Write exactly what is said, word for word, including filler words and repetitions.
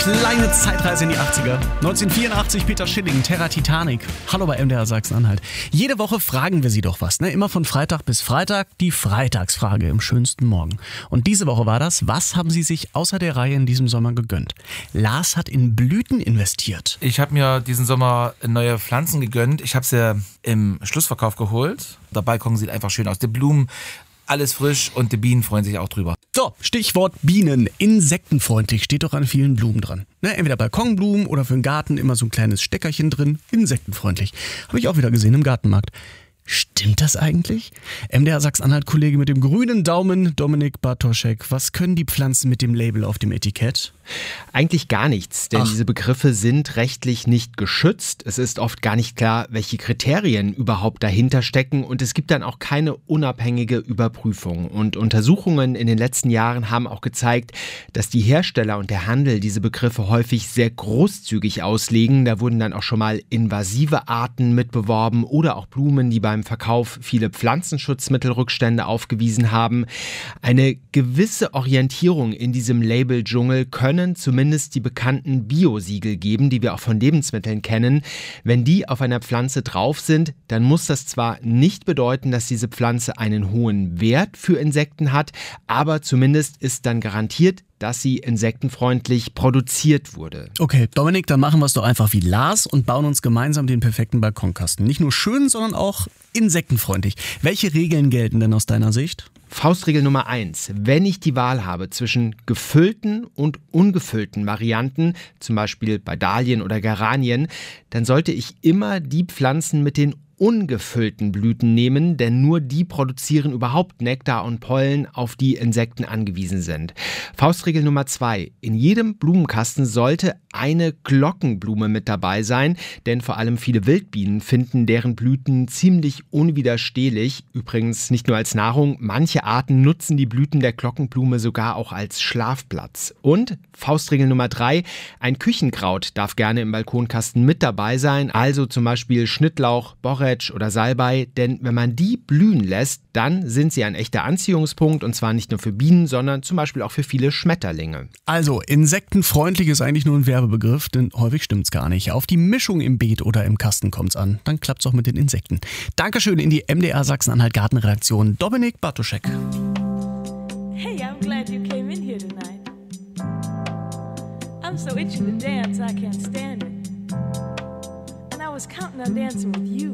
Kleine Zeitreise in die achtziger. neunzehnhundertvierundachtzig, Peter Schilling, Terra Titanic. Hallo bei M D R Sachsen-Anhalt. Jede Woche fragen wir Sie doch was, ne? Immer von Freitag bis Freitag die Freitagsfrage im schönsten Morgen. Und diese Woche war das, was haben Sie sich außer der Reihe in diesem Sommer gegönnt? Lars hat in Blüten investiert. Ich habe mir diesen Sommer neue Pflanzen gegönnt. Ich habe sie im Schlussverkauf geholt. Der Balkon sieht einfach schön aus. Die Blumen, alles frisch und die Bienen freuen sich auch drüber. So, Stichwort Bienen. Insektenfreundlich steht doch an vielen Blumen dran. Ne, entweder Balkonblumen oder für den Garten immer so ein kleines Steckerchen drin. Insektenfreundlich. Habe ich auch wieder gesehen im Gartenmarkt. Stimmt das eigentlich? M D R Sachsen-Anhalt-Kollege mit dem grünen Daumen, Dominik Bartoschek. Was können die Pflanzen mit dem Label auf dem Etikett? Eigentlich gar nichts, denn Ach. diese Begriffe sind rechtlich nicht geschützt. Es ist oft gar nicht klar, welche Kriterien überhaupt dahinter stecken und es gibt dann auch keine unabhängige Überprüfung. Und Untersuchungen in den letzten Jahren haben auch gezeigt, dass die Hersteller und der Handel diese Begriffe häufig sehr großzügig auslegen. Da wurden dann auch schon mal invasive Arten mitbeworben oder auch Blumen, die beim Verkauf viele Pflanzenschutzmittelrückstände aufgewiesen haben. Eine gewisse Orientierung in diesem Label-Dschungel können zumindest die bekannten Bio-Siegel geben, die wir auch von Lebensmitteln kennen. Wenn die auf einer Pflanze drauf sind, dann muss das zwar nicht bedeuten, dass diese Pflanze einen hohen Wert für Insekten hat, aber zumindest ist dann garantiert, dass sie insektenfreundlich produziert wurde. Okay, Dominik, dann machen wir es doch einfach wie Lars und bauen uns gemeinsam den perfekten Balkonkasten. Nicht nur schön, sondern auch insektenfreundlich. Welche Regeln gelten denn aus deiner Sicht? Faustregel Nummer eins. Wenn ich die Wahl habe zwischen gefüllten und ungefüllten Varianten, zum Beispiel bei Dahlien oder Geranien, dann sollte ich immer die Pflanzen mit den ungefüllten Blüten nehmen, denn nur die produzieren überhaupt Nektar und Pollen, auf die Insekten angewiesen sind. Faustregel Nummer zwei. In jedem Blumenkasten sollte eine Glockenblume mit dabei sein, denn vor allem viele Wildbienen finden deren Blüten ziemlich unwiderstehlich. Übrigens nicht nur als Nahrung, manche Arten nutzen die Blüten der Glockenblume sogar auch als Schlafplatz. Und Faustregel Nummer drei. Ein Küchenkraut darf gerne im Balkonkasten mit dabei sein, also zum Beispiel Schnittlauch, Borretsch oder Salbei, denn wenn man die blühen lässt, dann sind sie ein echter Anziehungspunkt und zwar nicht nur für Bienen, sondern zum Beispiel auch für viele Schmetterlinge. Also, insektenfreundlich ist eigentlich nur ein Werbebegriff, denn häufig stimmt's gar nicht. Auf die Mischung im Beet oder im Kasten kommt's an. Dann klappt's auch mit den Insekten. Dankeschön in die M D R Sachsen-Anhalt Gartenredaktion. Dominik Bartoschek. Hey, I'm glad you came in here tonight. I'm so itchy to dance I can't stand it. And I was counting on dancing with you.